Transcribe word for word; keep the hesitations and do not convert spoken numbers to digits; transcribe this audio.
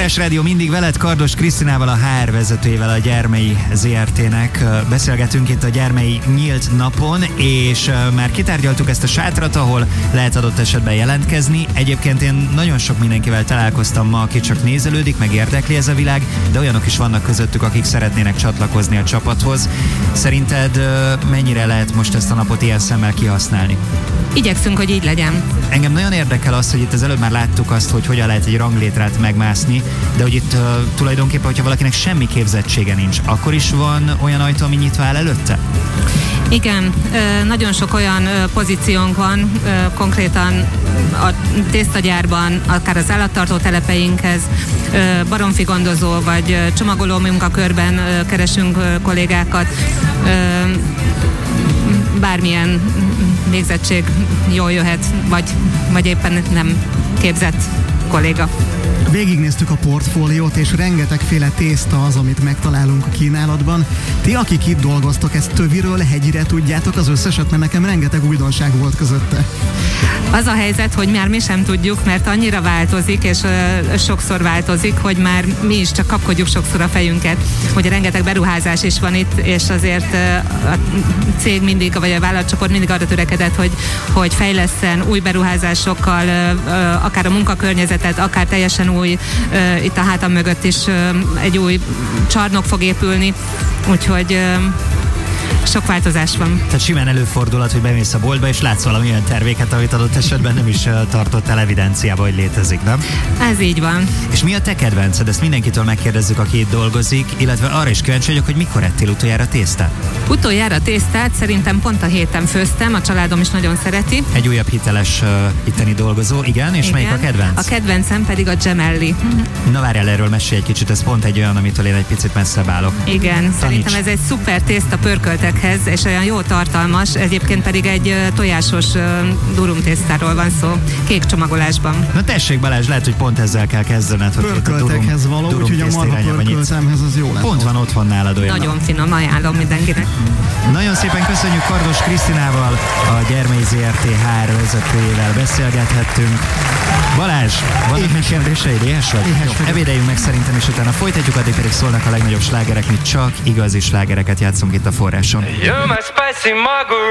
Partizás Rádió mindig veled, Kardos Krisztinával, a há er vezetőjével, a Gyermei zé er té-nek beszélgetünk itt a Gyermei nyílt napon, és már kitárgyaltuk ezt a sátrat, ahol lehet adott esetben jelentkezni. Egyébként én nagyon sok mindenkivel találkoztam ma, aki csak nézelődik, meg érdekli ez a világ, de olyanok is vannak közöttük, akik szeretnének csatlakozni a csapathoz. Szerinted mennyire lehet most ezt a napot ilyen szemmel kihasználni? Igyekszünk, hogy így legyen. Engem nagyon érdekel az, hogy itt az előbb már láttuk azt, hogy hogyan lehet egy ranglétrát megmászni, de hogy itt uh, tulajdonképpen, hogyha valakinek semmi képzettsége nincs, akkor is van olyan ajtó, ami nyitva áll előtte? Igen, nagyon sok olyan pozíciónk van, konkrétan a tésztagyárban, akár az állattartó telepeinkhez, baromfi gondozó vagy csomagoló munkakörben keresünk kollégákat, bármilyen végzettség jól jöhet, vagy, vagy éppen nem képzett kolléga. Végignéztük a portfóliót, és rengetegféle tészta az, amit megtalálunk a kínálatban. Ti, akik itt dolgoztok, ezt töviről hegyire tudjátok az összeset, mert nekem rengeteg újdonság volt közötte. Az a helyzet, hogy már mi sem tudjuk, mert annyira változik, és uh, sokszor változik, hogy már mi is csak kapkodjuk sokszor a fejünket, hogy rengeteg beruházás is van itt, és azért uh, a cég mindig, vagy a vállalatcsoport mindig arra törekedett, hogy, hogy fejlesszen új beruházásokkal, uh, uh, akár a munkakörnyezetet, akár teljesen új, uh, itt a hátam mögött is uh, egy új csarnok fog épülni, úgyhogy uh, sok változás van. Tehát simán előfordulhat, hogy bemész a boltba, és látsz valamilyen terméket, amit adott esetben nem is tartottál evidenciába, hogy létezik, nem? Ez így van. És mi a te kedvenced? Ezt mindenkitől megkérdezzük, aki itt dolgozik, illetve arra is kíváncsi vagyok, hogy mikor ettél utoljára tésztát? Utoljára tésztát szerintem pont a héten főztem, a családom is nagyon szereti. Egy újabb hiteles uh, itteni dolgozó, igen, és igen. Melyik a kedvenc? A kedvencem pedig a gemelli. Na várjál, erről mesélj egy kicsit, ez pont egy olyan, amitől én egy picit messzebb állok. Igen, Taníts. Szerintem ez egy szuper tészta pörköltekhez, és olyan jó tartalmas, egyébként pedig egy uh, tojásos uh, durumtésztáról van szó, kék csomagolásban. Na tessék Balázs, lehet, hogy pont ezzel kell kezdened, hogy pörköltekhez durum, való, durum úgyhogy a marha pörköltemhez az jó lesz. Pont van otthon nálad olyan. Nagyon finom, ajánlom mindenkinek. Nagyon szépen köszönjük, Kardos Krisztinával, a Gyermei zé er té há er vezetőjével beszélgethettünk. Balázs, vannak még kérdéseid? Éhes vagy? Ebédeljünk meg szerintem, és utána folytatjuk, addig pedig szólnak a legnagyobb slágerek, mi csak igazi slágereket játszunk itt a Forráson.